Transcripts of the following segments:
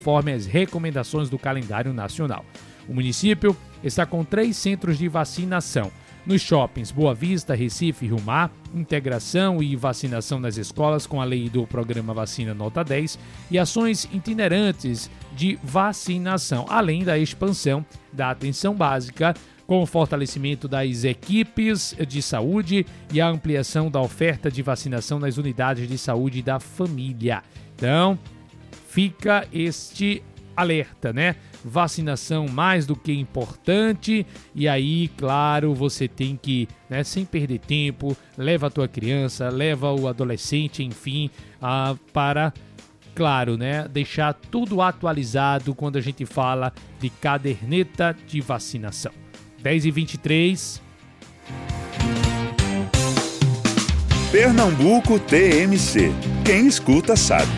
conforme as recomendações do calendário nacional. O município está com 3 centros de vacinação. Nos shoppings Boa Vista, Recife e Rio Mar, integração e vacinação nas escolas com a lei do Programa Vacina Nota 10 e ações itinerantes de vacinação, além da expansão da atenção básica, com o fortalecimento das equipes de saúde e a ampliação da oferta de vacinação nas unidades de saúde da família. Então, fica este alerta, né? Vacinação mais do que importante, e aí, claro, você tem que, né, sem perder tempo, leva a tua criança, leva o adolescente, enfim, para, claro, né, deixar tudo atualizado quando a gente fala de caderneta de vacinação. 10h23. Pernambuco TMC. Quem escuta sabe.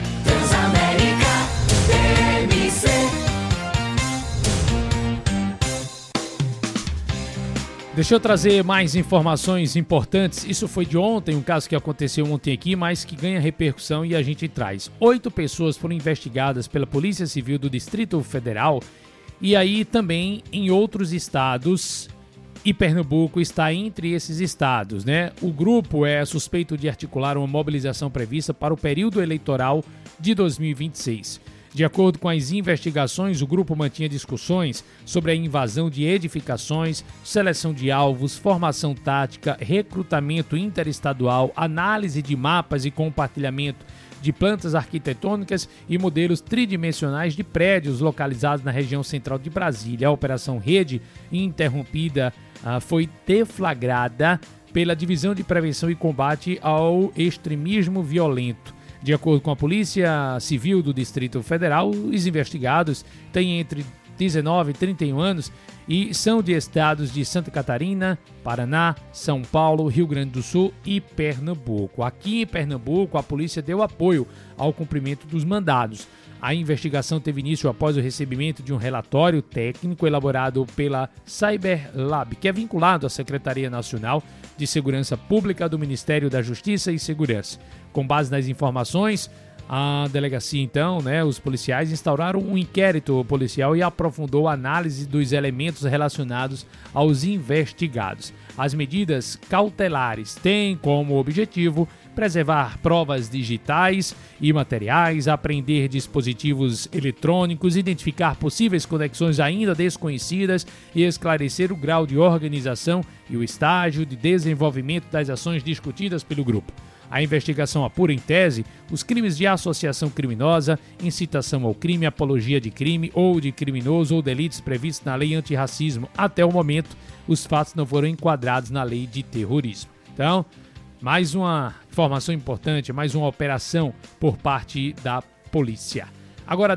Deixa eu trazer mais informações importantes. Isso foi de ontem, um caso que aconteceu ontem aqui, mas que ganha repercussão e a gente traz. 8 pessoas foram investigadas pela Polícia Civil do Distrito Federal e aí também em outros estados, e Pernambuco está entre esses estados, né? O grupo é suspeito de articular uma mobilização prevista para o período eleitoral de 2026. De acordo com as investigações, o grupo mantinha discussões sobre a invasão de edificações, seleção de alvos, formação tática, recrutamento interestadual, análise de mapas e compartilhamento de plantas arquitetônicas e modelos tridimensionais de prédios localizados na região central de Brasília. A Operação Rede Interrompida foi deflagrada pela Divisão de Prevenção e Combate ao Extremismo Violento. De acordo com a Polícia Civil do Distrito Federal, os investigados têm entre 19 e 31 anos e são de estados de Santa Catarina, Paraná, São Paulo, Rio Grande do Sul e Pernambuco. Aqui em Pernambuco, a polícia deu apoio ao cumprimento dos mandados. A investigação teve início após o recebimento de um relatório técnico elaborado pela Cyberlab, que é vinculado à Secretaria Nacional de Segurança Pública do Ministério da Justiça e Segurança. Com base nas informações, a delegacia, então, os policiais instauraram um inquérito policial e aprofundou a análise dos elementos relacionados aos investigados. As medidas cautelares têm como objetivo preservar provas digitais e materiais, apreender dispositivos eletrônicos, identificar possíveis conexões ainda desconhecidas e esclarecer o grau de organização e o estágio de desenvolvimento das ações discutidas pelo grupo. A investigação apura, em tese, os crimes de associação criminosa, incitação ao crime, apologia de crime ou de criminoso ou delitos previstos na Lei Antirracismo. Até o momento, os fatos não foram enquadrados na Lei de Terrorismo. Então, mais uma informação importante, mais uma operação por parte da polícia. Agora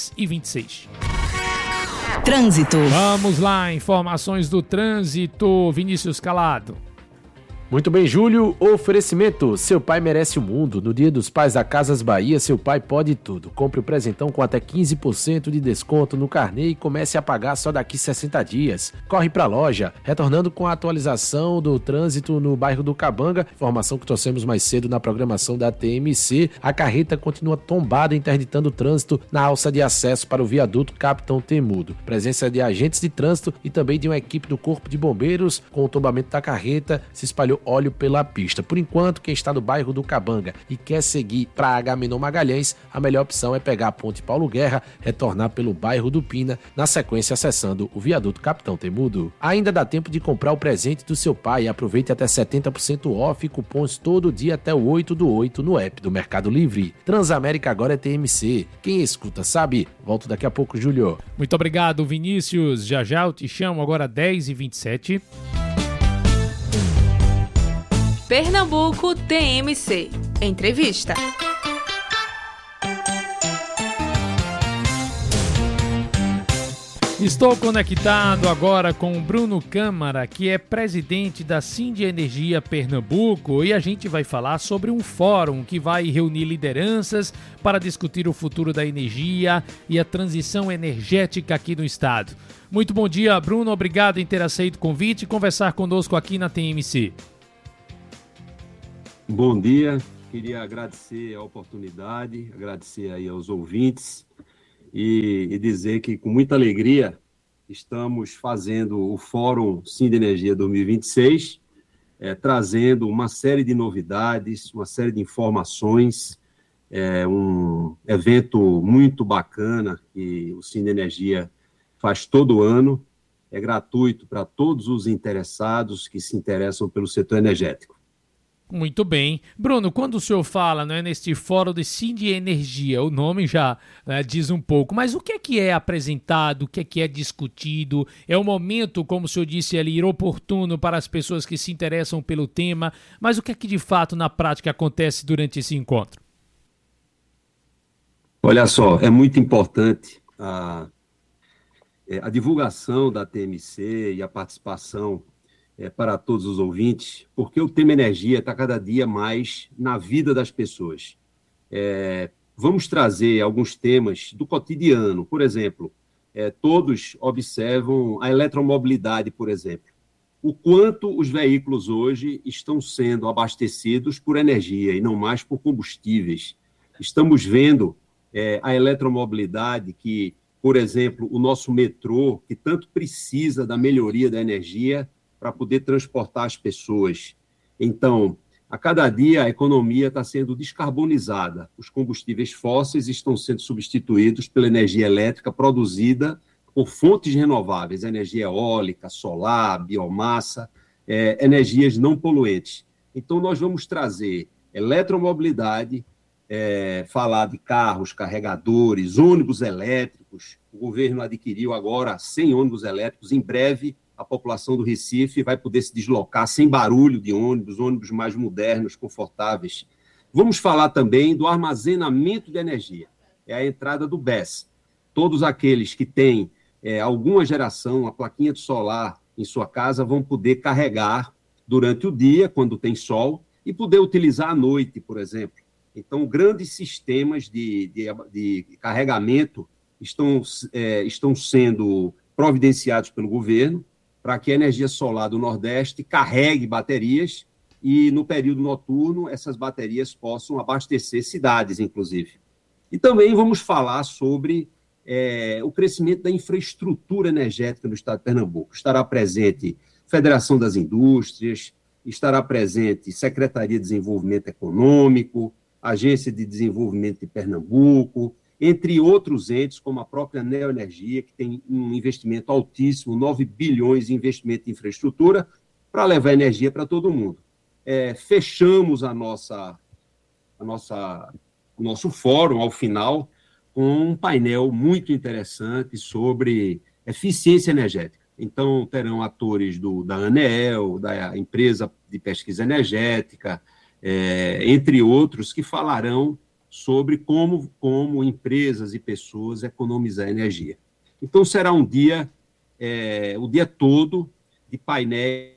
10h26. Trânsito. Vamos lá, informações do trânsito. Vinícius Calado. Muito bem, Júlio. Oferecimento. Seu pai merece o mundo. No Dia dos Pais da Casas Bahia, seu pai pode tudo. Compre o presentão com até 15% de desconto no carnê e comece a pagar só daqui 60 dias. Corre pra loja. Retornando com a atualização do trânsito no bairro do Cabanga, informação que trouxemos mais cedo na programação da TMC, a carreta continua tombada, interditando o trânsito na alça de acesso para o viaduto Capitão Temudo. Presença de agentes de trânsito e também de uma equipe do Corpo de Bombeiros. Com o tombamento da carreta, se espalhou óleo pela pista. Por enquanto, quem está no bairro do Cabanga e quer seguir para Agamenon Magalhães, a melhor opção é pegar a ponte Paulo Guerra, retornar pelo bairro do Pina, na sequência acessando o viaduto Capitão Temudo. Ainda dá tempo de comprar o presente do seu pai e aproveite até 70% off e cupons todo dia até o 8/8 no app do Mercado Livre. Transamérica agora é TMC. Quem escuta sabe. Volto daqui a pouco, Júlio. Muito obrigado, Vinícius. Já eu te chamo, agora 10h27. Pernambuco TMC. Entrevista. Estou conectado agora com o Bruno Câmara, que é presidente da Sindenergia Pernambuco, e a gente vai falar sobre um fórum que vai reunir lideranças para discutir o futuro da energia e a transição energética aqui no estado. Muito bom dia, Bruno. Obrigado em ter aceito o convite e conversar conosco aqui na TMC. Bom dia, queria agradecer a oportunidade, agradecer aí aos ouvintes e dizer que, com muita alegria, estamos fazendo o Fórum Sindenergia 2026, trazendo uma série de novidades, uma série de informações, um evento muito bacana que o Sindenergia faz todo ano, é gratuito para todos os interessados que se interessam pelo setor energético. Muito bem. Bruno, quando o senhor fala, né, neste fórum de Sindenergia, o nome já diz um pouco, mas o que é apresentado, o que é discutido? É um momento, como o senhor disse ali, oportuno para as pessoas que se interessam pelo tema, mas o que é que de fato na prática acontece durante esse encontro? Olha só, é muito importante a divulgação da TMC e a participação para todos os ouvintes, porque o tema energia está cada dia mais na vida das pessoas. Vamos trazer alguns temas do cotidiano, por exemplo, todos observam a eletromobilidade, por exemplo. O quanto os veículos hoje estão sendo abastecidos por energia e não mais por combustíveis. Estamos vendo a eletromobilidade que, por exemplo, o nosso metrô, que tanto precisa da melhoria da energia para poder transportar as pessoas. Então, a cada dia a economia está sendo descarbonizada. Os combustíveis fósseis estão sendo substituídos pela energia elétrica produzida por fontes renováveis, energia eólica, solar, biomassa, energias não poluentes. Então, nós vamos trazer eletromobilidade, falar de carros, carregadores, ônibus elétricos. O governo adquiriu agora 100 ônibus elétricos. Em breve, a população do Recife vai poder se deslocar sem barulho de ônibus mais modernos, confortáveis. Vamos falar também do armazenamento de energia. É a entrada do BES. Todos aqueles que têm alguma geração, uma plaquinha de solar em sua casa, vão poder carregar durante o dia, quando tem sol, e poder utilizar à noite, por exemplo. Então, grandes sistemas de carregamento estão sendo providenciados pelo governo para que a energia solar do Nordeste carregue baterias e, no período noturno, essas baterias possam abastecer cidades, inclusive. E também vamos falar sobre o crescimento da infraestrutura energética no estado de Pernambuco. Estará presente Federação das Indústrias, estará presente Secretaria de Desenvolvimento Econômico, Agência de Desenvolvimento de Pernambuco, entre outros entes, como a própria Neoenergia, que tem um investimento altíssimo, 9 bilhões de investimento em infraestrutura, para levar energia para todo mundo. Fechamos o nosso fórum, ao final, com um painel muito interessante sobre eficiência energética. Então, terão atores da ANEEL, da empresa de pesquisa energética, entre outros, que falarão sobre como empresas e pessoas economizar energia. Então, será um dia, o dia todo, de painel.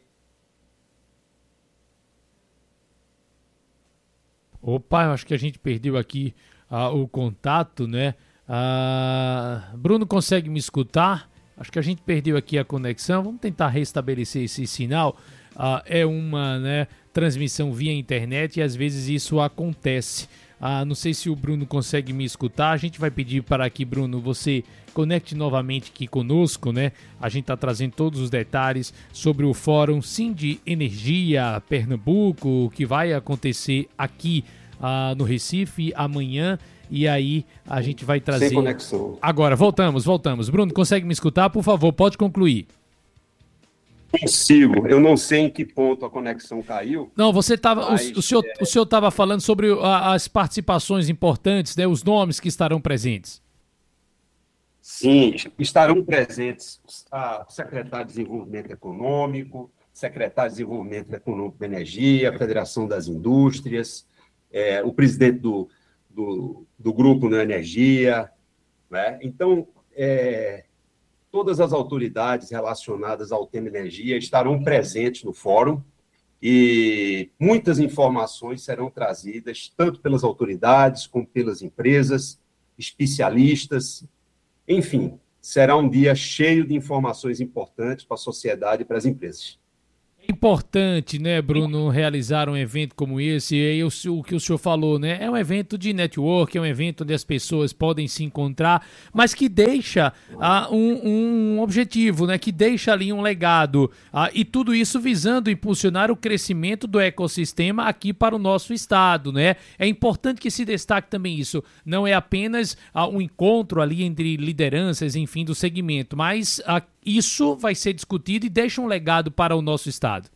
Opa, eu acho que a gente perdeu aqui o contato, né? Bruno, consegue me escutar? Acho que a gente perdeu aqui a conexão. Vamos tentar restabelecer esse sinal. É uma transmissão via internet e às vezes isso acontece. Não sei se o Bruno consegue me escutar. A gente vai pedir para que, Bruno, você conecte novamente aqui conosco, né? A gente está trazendo todos os detalhes sobre o Fórum Sindenergia Pernambuco, que vai acontecer aqui no Recife amanhã. E aí a gente vai trazer... Sem conexão. Agora, voltamos. Bruno, consegue me escutar? Por favor, pode concluir. Consigo. Eu não sei em que ponto a conexão caiu. Não, você estava. O senhor estava falando sobre as participações importantes, né, os nomes que estarão presentes. Sim, estarão presentes o secretário de Desenvolvimento Econômico, secretário de Desenvolvimento Econômico da Energia, a Federação das Indústrias, o presidente do Grupo da Energia, né? Então, todas as autoridades relacionadas ao tema energia estarão presentes no fórum e muitas informações serão trazidas tanto pelas autoridades como pelas empresas, especialistas. Enfim, será um dia cheio de informações importantes para a sociedade e para as empresas. Importante, né, Bruno, realizar um evento como esse, e o que o senhor falou, né, é um evento de network, é um evento onde as pessoas podem se encontrar, mas que deixa um objetivo, né, que deixa ali um legado, e tudo isso visando impulsionar o crescimento do ecossistema aqui para o nosso estado, né. É importante que se destaque também isso, não é apenas um encontro ali entre lideranças, enfim, do segmento, mas isso vai ser discutido e deixa um legado para o nosso estado.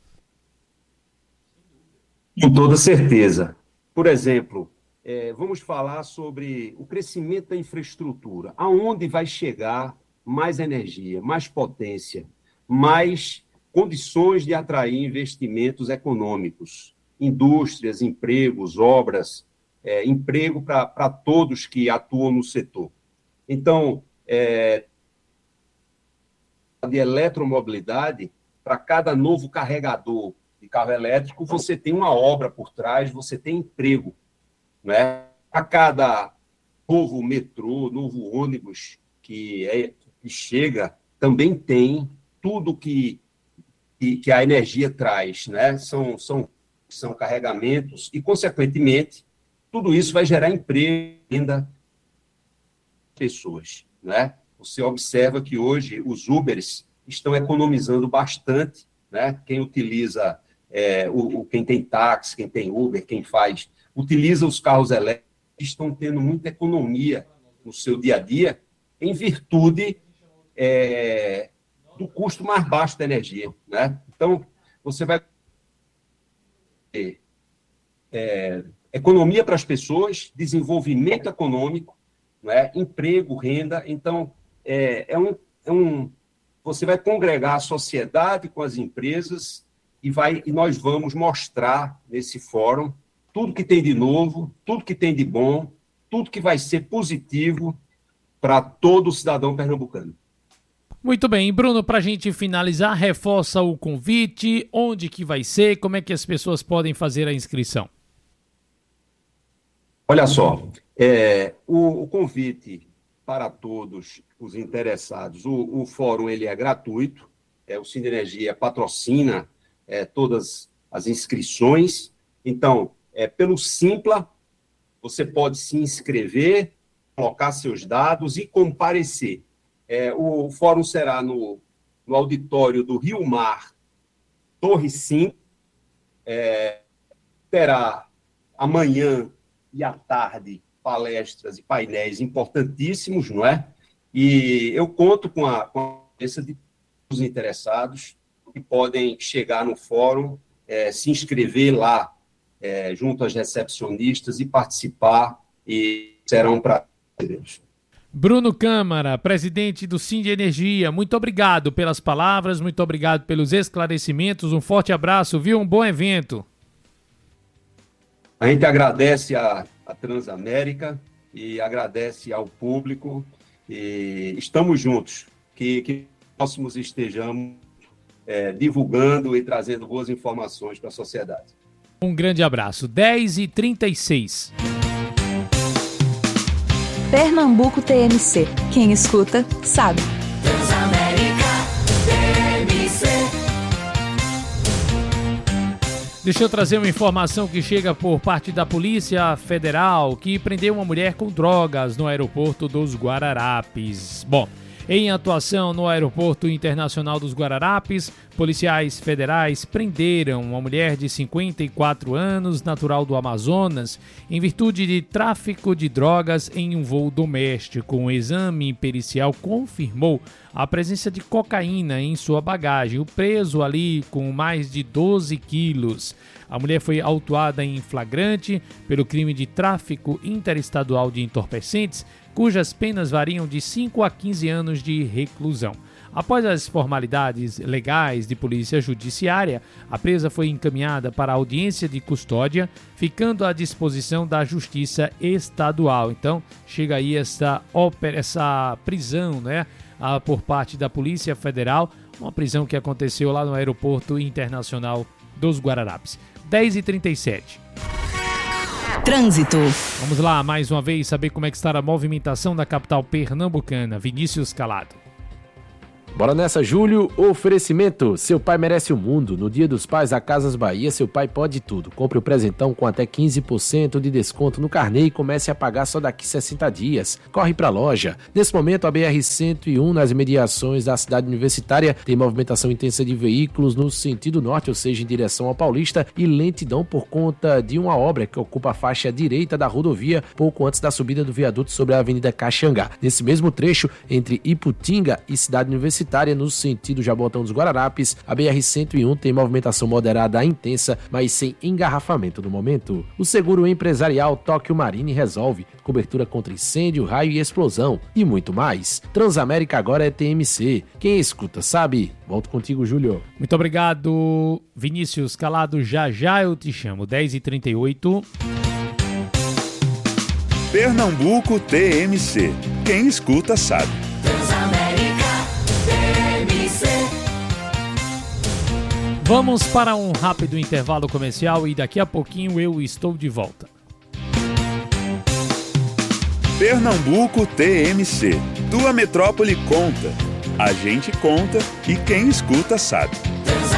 Com toda certeza. Por exemplo, vamos falar sobre o crescimento da infraestrutura. Aonde vai chegar mais energia, mais potência, mais condições de atrair investimentos econômicos, indústrias, empregos, obras, emprego para todos que atuam no setor. Então, de eletromobilidade, para cada novo carregador de carro elétrico, você tem uma obra por trás, você tem emprego, né? A cada novo metrô, novo ônibus que chega, também tem tudo que a energia traz, né? São carregamentos e, consequentemente, tudo isso vai gerar emprego ainda pessoas, né? Você observa que hoje os Ubers estão economizando bastante, né? Quem utiliza, quem tem táxi, quem tem Uber, utiliza os carros elétricos, estão tendo muita economia no seu dia a dia, em virtude do custo mais baixo da energia, né? Então, você vai ter economia para as pessoas, desenvolvimento econômico, né? Emprego, renda. Então, você vai congregar a sociedade com as empresas e nós vamos mostrar nesse fórum tudo que tem de novo, tudo que tem de bom, tudo que vai ser positivo para todo cidadão pernambucano. Muito bem, Bruno, para a gente finalizar, reforça o convite, onde que vai ser, como é que as pessoas podem fazer a inscrição? Olha só, o convite para todos os interessados, o fórum ele é gratuito, o Sinergia patrocina todas as inscrições, então, pelo Simpla, você pode se inscrever, colocar seus dados e comparecer. O fórum será no auditório do Rio Mar, Torre 5, terá amanhã e à tarde palestras e painéis importantíssimos, não é? E eu conto com a presença de todos os interessados que podem chegar no fórum, se inscrever lá junto às recepcionistas e participar, e será um prazer. Bruno Câmara, presidente do Sind Energia, muito obrigado pelas palavras, muito obrigado pelos esclarecimentos, um forte abraço, viu? Um bom evento. A gente agradece a Transamérica e agradece ao público, e estamos juntos, que próximos estejamos divulgando e trazendo boas informações para a sociedade. Um grande abraço. 10h36. Pernambuco TMC. Quem escuta, sabe. Transamérica TMC. Deixa eu trazer uma informação que chega por parte da Polícia Federal, que prendeu uma mulher com drogas no aeroporto dos Guararapes. Bom, em atuação no Aeroporto Internacional dos Guararapes, policiais federais prenderam uma mulher de 54 anos, natural do Amazonas, em virtude de tráfico de drogas em um voo doméstico. Um exame pericial confirmou a presença de cocaína em sua bagagem. O preso ali com mais de 12 quilos. A mulher foi autuada em flagrante pelo crime de tráfico interestadual de entorpecentes, cujas penas variam de 5 a 15 anos de reclusão. Após as formalidades legais de polícia judiciária, a presa foi encaminhada para a audiência de custódia, ficando à disposição da Justiça Estadual. Então, chega aí essa prisão, né, por parte da Polícia Federal, uma prisão que aconteceu lá no Aeroporto Internacional dos Guararapes. 10h37. Trânsito. Vamos lá, mais uma vez, saber como é que está a movimentação da capital pernambucana. Vinícius Calado. Bora nessa, Júlio. Oferecimento: seu pai merece o mundo. No Dia dos Pais, a Casas Bahia, seu pai pode tudo. Compre o presentão com até 15% de desconto no carnê e comece a pagar só daqui 60 dias. Corre pra loja. Nesse momento, a BR-101, nas imediações da cidade universitária, tem movimentação intensa de veículos no sentido norte, ou seja, em direção ao Paulista, e lentidão por conta de uma obra que ocupa a faixa direita da rodovia, pouco antes da subida do viaduto sobre a Avenida Caxangá. Nesse mesmo trecho, entre Iputinga e cidade universitária, no sentido Jabotão dos Guararapes, a BR-101 tem movimentação moderada a intensa, mas sem engarrafamento no momento. O seguro empresarial Tóquio Marine resolve cobertura contra incêndio, raio e explosão e muito mais. Transamérica agora é TMC. Quem escuta sabe. Volto contigo, Júlio. Muito obrigado, Vinícius Calado. Já eu te chamo. 10h38. Pernambuco TMC. Quem escuta sabe. Vamos para um rápido intervalo comercial e daqui a pouquinho eu estou de volta. Pernambuco TMC. Tua metrópole conta. A gente conta e quem escuta sabe.